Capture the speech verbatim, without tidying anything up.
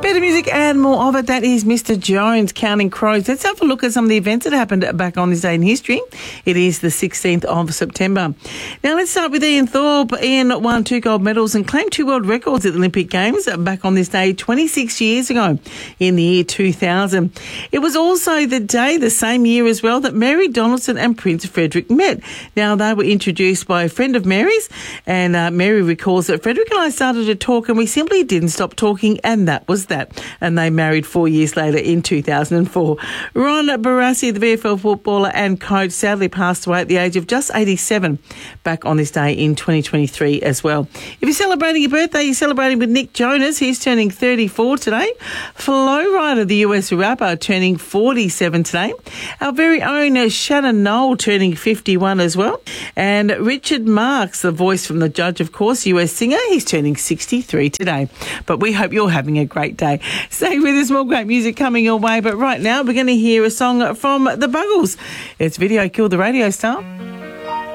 Better music and more of it. That is Mister Jones, Counting Crows. Let's have a look at some of the events that happened back on this day in history. It is the sixteenth of September. Now let's start with Ian Thorpe. Ian won two gold medals and claimed two world records at the Olympic Games back on this day twenty-six years ago in the year two thousand. It was also the day, the same year as well, that Mary Donaldson and Prince Frederick met. Now they were introduced by a friend of Mary's, and uh, Mary recalls that Frederick and I started to talk and we simply didn't stop talking, and that was that. And they married four years later in two thousand four. Ron Barassi, the V F L footballer and coach, sadly passed away at the age of just eighty-seven back on this day in twenty twenty-three as well. If you're celebrating your birthday, you're celebrating with Nick Jonas. He's turning thirty-four today. Flo Rida, the U S rapper, turning forty-seven today. Our very own Shannon Knoll turning fifty-one as well. And Richard Marx, the voice from The Judge, of course, U S singer, he's turning sixty-three today. But we hope you're having a great day. Stay with us, more great music coming your way. But right now, we're going to hear a song from The Buggles. It's Video Killed the Radio Star.